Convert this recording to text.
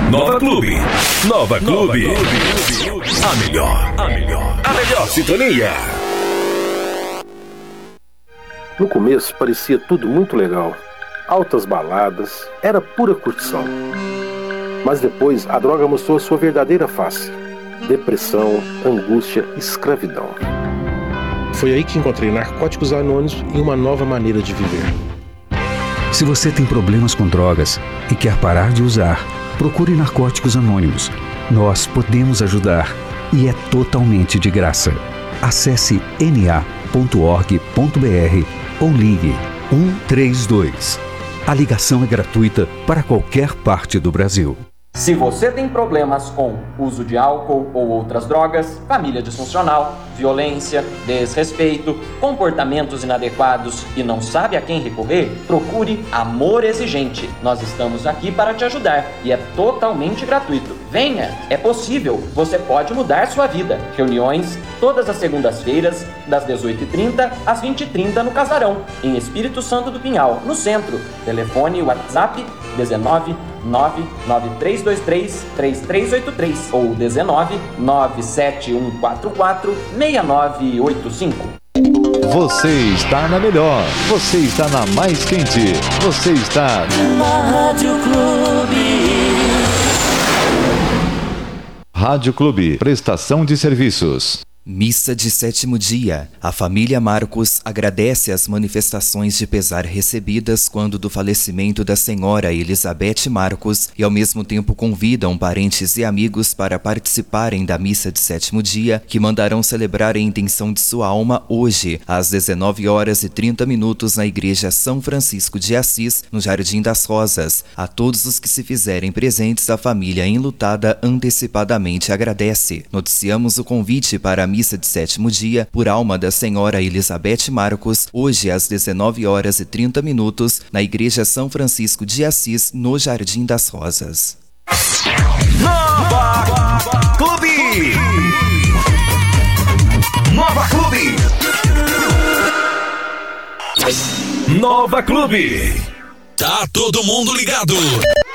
Nova Clube. Nova Clube. A melhor sintonia. No começo parecia tudo muito legal. Altas baladas, era pura curtição. Mas depois a droga mostrou sua verdadeira face. Depressão, angústia, escravidão. Foi aí que encontrei Narcóticos Anônimos e uma nova maneira de viver. Se você tem problemas com drogas e quer parar de usar, procure Narcóticos Anônimos. Nós podemos ajudar e é totalmente de graça. Acesse na.org.br ou ligue 132. A ligação é gratuita para qualquer parte do Brasil. Se você tem problemas com uso de álcool ou outras drogas, família disfuncional, violência, desrespeito, comportamentos inadequados e não sabe a quem recorrer, procure Amor Exigente. Nós estamos aqui para te ajudar e é totalmente gratuito. Venha, é possível, você pode mudar sua vida. Reuniões todas as segundas-feiras, das 18h30 às 20h30 no Casarão, em Espírito Santo do Pinhal, no centro. Telefone e WhatsApp 19 99323-3383 ou 19 97144-6985. Você está na melhor, você está na mais quente, você está na Rádio Clube. Rádio Clube, prestação de serviços. Missa de sétimo dia. A família Marcos agradece as manifestações de pesar recebidas quando do falecimento da senhora Elizabeth Marcos e ao mesmo tempo convidam parentes e amigos para participarem da missa de sétimo dia, que mandarão celebrar a intenção de sua alma hoje, às 19h30 na Igreja São Francisco de Assis, no Jardim das Rosas. A todos os que se fizerem presentes, a família enlutada antecipadamente agradece. Noticiamos o convite para a missa de sétimo dia por alma da senhora Elizabeth Marcos, hoje às 19h30 na Igreja São Francisco de Assis, no Jardim das Rosas. Nova Clube. Nova Clube. Nova Clube. Tá todo mundo ligado.